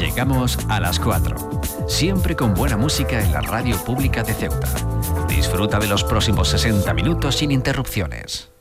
Llegamos a las 4, siempre con buena música en la radio pública de Ceuta. Disfruta de los próximos 60 minutos sin interrupciones.